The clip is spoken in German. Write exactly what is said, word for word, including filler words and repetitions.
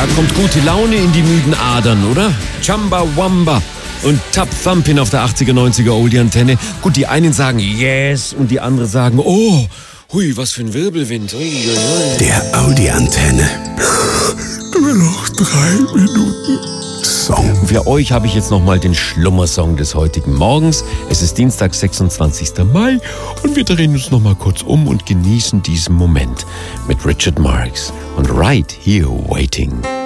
Da kommt gute Laune in die müden Adern, oder? Chamba Wamba und Tap Thumpin auf der achtziger, neunziger Oldie-Antenne. Gut, die einen sagen yes und die anderen sagen oh, hui, was für ein Wirbelwind. Ui, ui, ui. Der Audi-Antenne. Nur noch drei Minuten Song. Für euch habe ich jetzt nochmal den Schlummersong des heutigen Morgens. Es ist Dienstag, sechsundzwanzigster Mai und wir drehen uns nochmal kurz um und genießen diesen Moment mit Richard Marx und Right Here Waiting.